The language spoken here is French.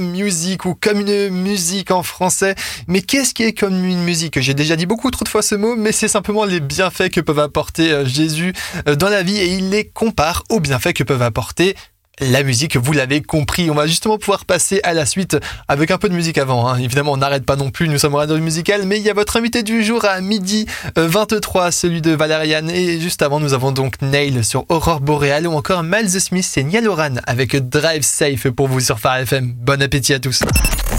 music ou comme une musique en français. Mais qu'est-ce qui est comme une musique? J'ai déjà dit beaucoup trop de fois ce mot, mais c'est simplement les bienfaits que peuvent apporter Jésus dans la vie et il les compare aux bienfaits que peuvent apporter la musique. Vous l'avez compris, on va justement pouvoir passer à la suite avec un peu de musique avant, hein. Évidemment, on n'arrête pas non plus, nous sommes en radio musicale, mais il y a votre invité du jour à midi 23, celui de Valériane. Et juste avant, nous avons donc Nail sur Aurore Boréale ou encore Miles Smith et Niall Horan avec Drive Safe pour vous sur Phare FM. Bon appétit à tous.